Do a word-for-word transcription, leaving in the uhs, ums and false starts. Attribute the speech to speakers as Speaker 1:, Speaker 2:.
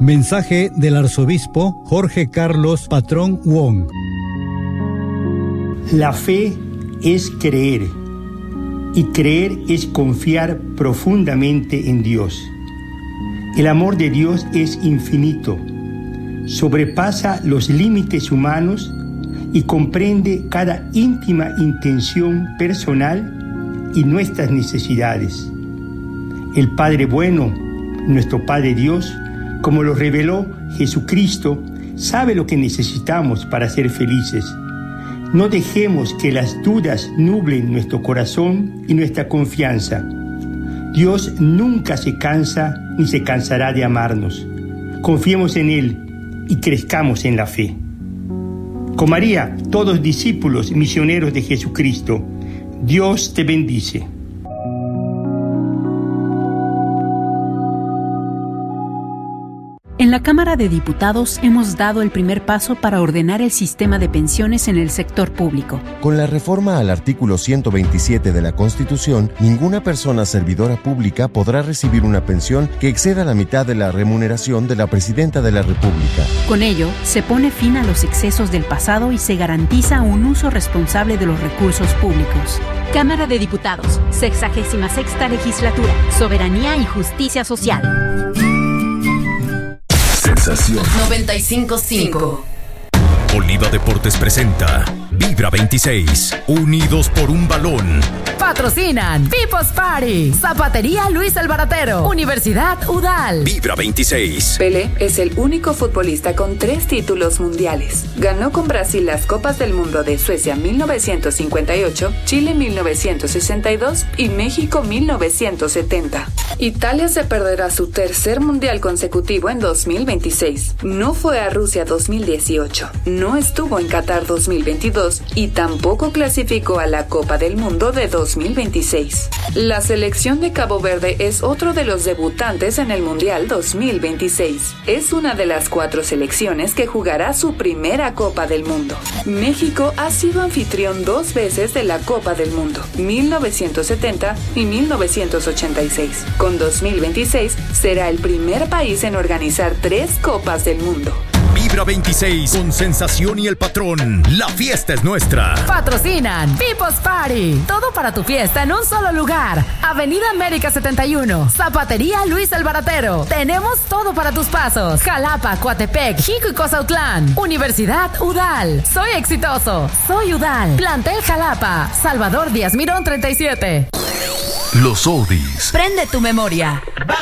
Speaker 1: Mensaje del arzobispo Jorge Carlos Patrón Wong.
Speaker 2: La fe es creer, y creer es confiar profundamente en Dios. El amor de Dios es infinito, sobrepasa los límites humanos y comprende cada íntima intención personal y nuestras necesidades. El Padre bueno, nuestro Padre Dios, como lo reveló Jesucristo, sabe lo que necesitamos para ser felices. No dejemos que las dudas nublen nuestro corazón y nuestra confianza. Dios nunca se cansa ni se cansará de amarnos. Confiemos en Él y crezcamos en la fe. Con María, todos discípulos misioneros de Jesucristo, Dios te bendice.
Speaker 3: En la Cámara de Diputados hemos dado el primer paso para ordenar el sistema de pensiones en el sector público.
Speaker 4: Con la reforma al artículo ciento veintisiete de la Constitución, ninguna persona servidora pública podrá recibir una pensión que exceda la mitad de la remuneración de la Presidenta de la República.
Speaker 3: Con ello, se pone fin a los excesos del pasado y se garantiza un uso responsable de los recursos públicos. Cámara de Diputados, sexagésima sexta legislatura, Soberanía y Justicia Social.
Speaker 5: Sensación
Speaker 6: noventa y cinco punto cinco.
Speaker 5: Oliva Deportes presenta Vibra veintiséis, unidos por un balón.
Speaker 6: Patrocinan People's Party, Zapatería Luis el Baratero, Universidad Udal.
Speaker 5: Vibra veintiséis.
Speaker 7: Pelé es el único futbolista con tres títulos mundiales. Ganó con Brasil las Copas del Mundo de Suecia mil novecientos cincuenta y ocho, Chile mil novecientos sesenta y dos y México mil novecientos setenta. Italia se perderá su tercer mundial consecutivo en dos mil veintiséis. No fue a Rusia dos mil dieciocho, no estuvo en Qatar dos mil veintidós y tampoco clasificó a la Copa del Mundo de dos mil veintiséis. La selección de Cabo Verde es otro de los debutantes en el Mundial dos mil veintiséis. Es una de las cuatro selecciones que jugará su primera Copa del Mundo. México ha sido anfitrión dos veces de la Copa del Mundo, mil novecientos setenta y mil novecientos ochenta y seis. Con dos mil veintiséis será el primer país en organizar tres Copas del Mundo.
Speaker 5: Vibra veintiséis con Sensación y el Patrón. La fiesta es nuestra.
Speaker 6: Patrocinan People's Party. Todo para tu fiesta en un solo lugar. Avenida América setenta y uno. Zapatería Luis el Baratero. Tenemos todo para tus pasos. Jalapa, Coatepec, Jico y Cozatlán. Universidad Udal. Soy exitoso. Soy Udal. Plantel Jalapa. Salvador Díaz Mirón treinta y siete.
Speaker 5: Los oldies.
Speaker 6: Prende tu memoria.